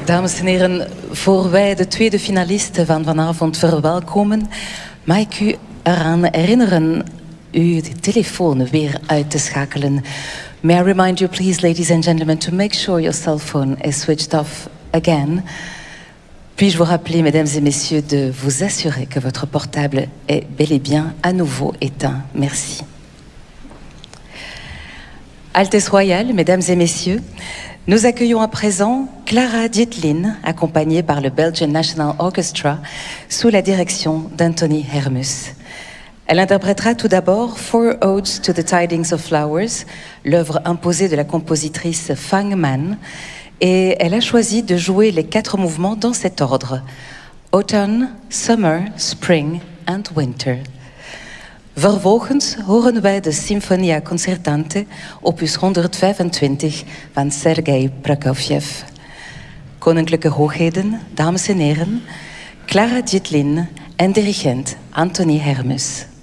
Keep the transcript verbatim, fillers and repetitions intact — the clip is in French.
Dames en heren, voor wij de tweede finalisten van vanavond verwelkomen, mag ik u eraan herinneren uw telefoon weer uit te schakelen. May I remind you, please, ladies and gentlemen, to make sure your cell phone is switched off again. Puis-je vous rappeler, mesdames et messieurs, de vous assurer que votre portable est bel et bien à nouveau éteint. Merci. Altesse royale, mesdames et messieurs, nous accueillons à présent Clara Dietlin, accompagnée par le Belgian National Orchestra, sous la direction d'Anthony Hermus. Elle interprétera tout d'abord Four Odes to the Tidings of Flowers, l'œuvre imposée de la compositrice Fang Man, et elle a choisi de jouer les quatre mouvements dans cet ordre: Autumn, Summer, Spring and Winter. Vervolgens horen wij de Sinfonia Concertante, opus honderdvijfentwintig van Sergei Prokofjev. Koninklijke hoogheden, dames en heren, Clara Dietlin en dirigent Anthony Hermus.